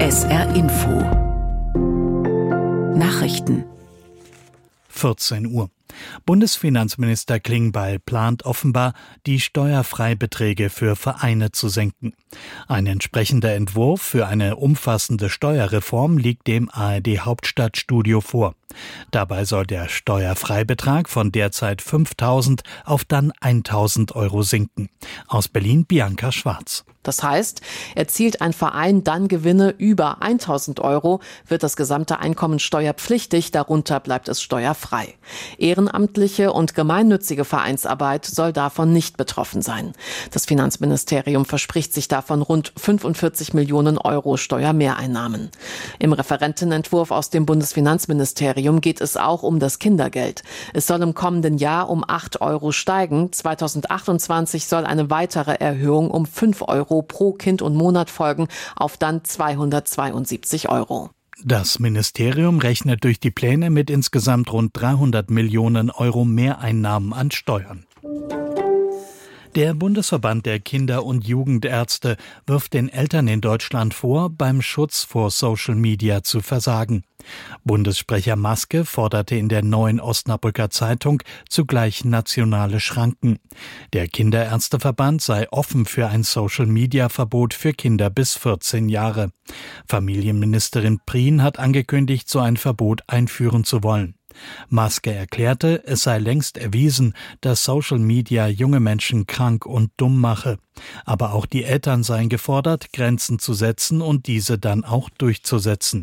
SR Info Nachrichten 14 Uhr. Bundesfinanzminister Klingbeil plant offenbar, die Steuerfreibeträge für Vereine zu senken. Ein entsprechender Entwurf für eine umfassende Steuerreform liegt dem ARD Hauptstadtstudio vor. Dabei soll der Steuerfreibetrag von derzeit 5.000 auf dann 1.000 Euro sinken. Aus Berlin Bianca Schwarz. Das heißt, erzielt ein Verein dann Gewinne über 1.000 Euro, wird das gesamte Einkommen steuerpflichtig, darunter bleibt es steuerfrei. Ehrenamtliche und gemeinnützige Vereinsarbeit soll davon nicht betroffen sein. Das Finanzministerium verspricht sich davon rund 45 Millionen Euro Steuermehreinnahmen. Im Referentenentwurf aus dem Bundesfinanzministerium geht es auch um das Kindergeld. Es soll im kommenden Jahr um 8 Euro steigen. 2028 soll eine weitere Erhöhung um 5 Euro pro Kind und Monat folgen, auf dann 272 Euro. Das Ministerium rechnet durch die Pläne mit insgesamt rund 300 Millionen Euro Mehreinnahmen an Steuern. Der Bundesverband der Kinder- und Jugendärzte wirft den Eltern in Deutschland vor, beim Schutz vor Social Media zu versagen. Bundessprecher Maske forderte in der Neuen Osnabrücker Zeitung zugleich nationale Schranken. Der Kinderärzteverband sei offen für ein Social-Media-Verbot für Kinder bis 14 Jahre. Familienministerin Prien hat angekündigt, so ein Verbot einführen zu wollen. Maske erklärte, es sei längst erwiesen, dass Social Media junge Menschen krank und dumm mache. Aber auch die Eltern seien gefordert, Grenzen zu setzen und diese dann auch durchzusetzen.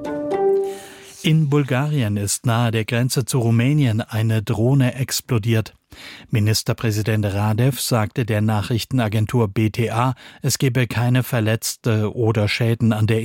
In Bulgarien ist nahe der Grenze zu Rumänien eine Drohne explodiert. Ministerpräsident Radev sagte der Nachrichtenagentur BTA, es gebe keine Verletzte oder Schäden an der